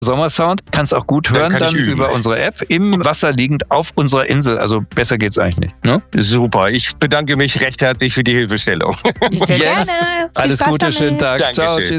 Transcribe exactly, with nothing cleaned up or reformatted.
Sommersound. Kannst auch gut hören dann, dann über unsere App. Im Wasser liegend auf unserer Insel. Also besser geht's eigentlich nicht. Ne? Super. Ich bedanke mich recht herzlich für die Hilfestellung. Sehr yes. gerne. Alles Gute, damit. Schönen Tag. Dankeschön. Ciao, tschüss.